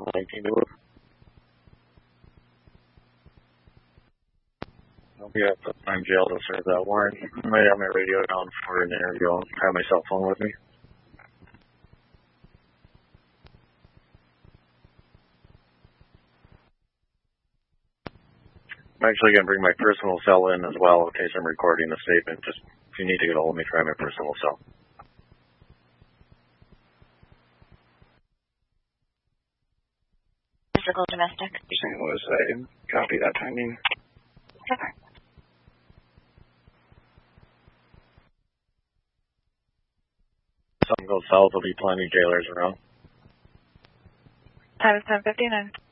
19 to it. I'll be at the Prime Jail to serve that warrant. I might have my radio down for an interview. I'll have my cell phone with me. I'm actually going to bring my personal cell in as well in case I'm recording the statement. Just if you need to get a hold of me, try my personal cell. Physical domestic. St. Louis, I copy that timing. Sure. If something goes south, there'll be plenty of jailers around. Time is 10:59.